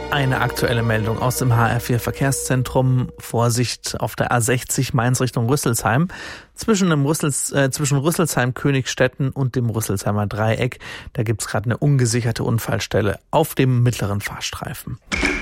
Eine aktuelle Meldung aus dem HR4 Verkehrszentrum. Vorsicht auf der A60 Mainz Richtung Rüsselsheim. Zwischen Rüsselsheim, Königstetten und dem Rüsselsheimer Dreieck. Da gibt's gerade eine ungesicherte Unfallstelle auf dem mittleren Fahrstreifen.